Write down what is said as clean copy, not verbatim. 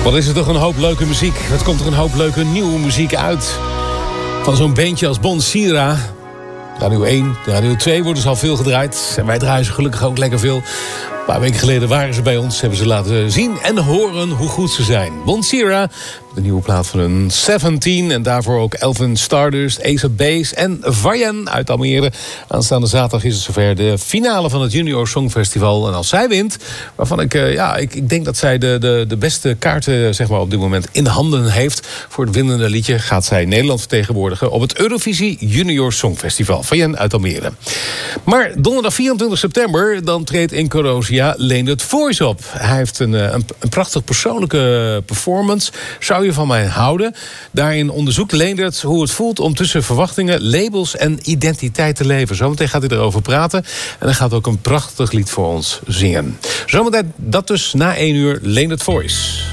Wat is er toch een hoop leuke muziek. Wat komt er een hoop leuke nieuwe muziek uit. Van zo'n bandje als Bon Sira. Radio 1, Radio 2 worden ze al veel gedraaid. En wij draaien ze gelukkig ook lekker veel. Een paar weken geleden waren ze bij ons. Hebben ze laten zien en horen hoe goed ze zijn. Bon Sira, de nieuwe plaat van hun 17. En daarvoor ook Elvin Stardust, Ace of Base en Vayan uit Almere. Aanstaande zaterdag is het zover de finale van het Junior Songfestival. En als zij wint, waarvan ik denk dat zij de beste kaarten zeg maar, op dit moment in handen heeft. Voor het winnende liedje gaat zij Nederland vertegenwoordigen op het Eurovisie Junior Songfestival. Vayan uit Almere. Maar donderdag 24 september, dan treedt in Corosia Leendert Voice op. Hij heeft een prachtig persoonlijke performance. Zou je van mij houden? Daarin onderzoekt Leendert hoe het voelt om tussen verwachtingen, labels en identiteit te leven. Zometeen gaat hij erover praten. En hij gaat ook een prachtig lied voor ons zingen. Zometeen dat dus na 1 uur Leendert Voice.